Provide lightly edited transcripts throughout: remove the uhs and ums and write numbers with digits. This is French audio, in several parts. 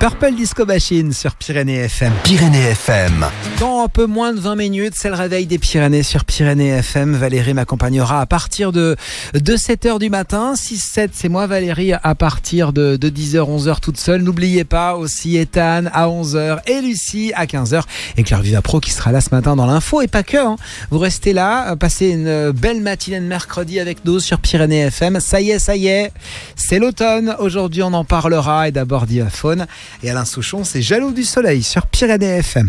Purple Disco Machine sur Pyrénées FM. Pyrénées FM. Dans un peu moins de 20 minutes, c'est le réveil des Pyrénées sur Pyrénées FM. Valérie m'accompagnera à partir de 7h du matin. 6-7, c'est moi Valérie à partir de 10h, 11h toute seule. N'oubliez pas aussi Ethan à 11h et Lucie à 15h. Et Claire Vivapro qui sera là ce matin dans l'info et pas que. Vous restez là, passez une belle matinée de mercredi avec nous sur Pyrénées FM. Ça y est, c'est l'automne. Aujourd'hui, on en parlera et d'abord Diaphone. Et Alain Souchon, c'est Jaloux du soleil sur Pyrénées FM.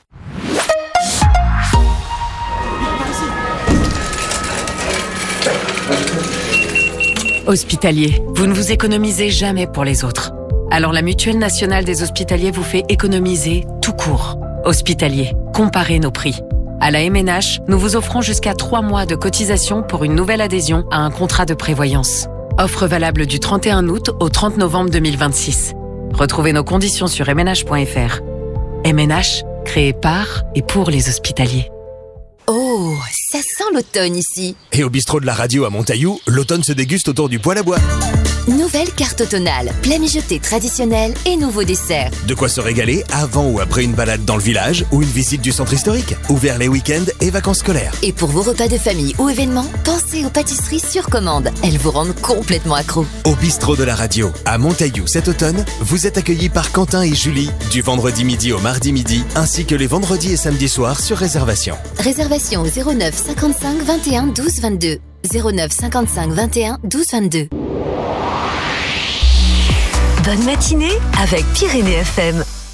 Hospitalier, vous ne vous économisez jamais pour les autres. Alors la Mutuelle Nationale des Hospitaliers vous fait économiser tout court. Hospitalier, comparez nos prix. À la MNH, nous vous offrons jusqu'à 3 mois de cotisation pour une nouvelle adhésion à un contrat de prévoyance. Offre valable du 31 août au 30 novembre 2026. Retrouvez nos conditions sur mnh.fr. MNH, créé par et pour les hospitaliers. Oh, ça sent l'automne ici. Et au bistrot de la radio à Montaillou, l'automne se déguste autour du poêle à bois. Nouvelle carte automnale, plat mijoté traditionnel et nouveaux desserts. De quoi se régaler avant ou après une balade dans le village ou une visite du centre historique. Ouvert les week-ends et vacances scolaires. Et pour vos repas de famille ou événements, pensez aux pâtisseries sur commande. Elles vous rendent complètement accro. Au bistrot de la radio à Montaillou cet automne, vous êtes accueillis par Quentin et Julie du vendredi midi au mardi midi, ainsi que les vendredis et samedis soirs sur réservation. Réservation au 09 55 21 12 22. 09 55 21 12 22. Bonne matinée avec Pyrénées FM.